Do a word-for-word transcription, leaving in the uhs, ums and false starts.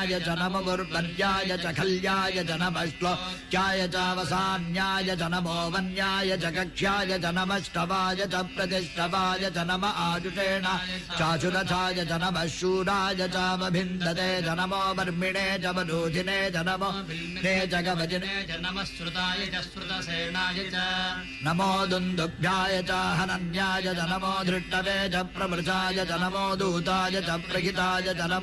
च नमो गुर्वर्याय च खल्याय च नमश्लोक्याय चावसान्याय च नमो वन्याय च कक्ष्याय च नमष्टवाय च प्रतिष्ठवाय च नम आजुषेण चाचुरथाय च नमः शूराय चावभिन्दते च नमो वर्मिणे च वधूधिने च नमो ने च गवजिने च नमः श्रुताय च श्रुतसेनाय च नमो दुन्दुभ्याय च हनन्याय च नमो धृष्टवे च प्रवृषाय च नमो दूताय च प्रहिताय च नमो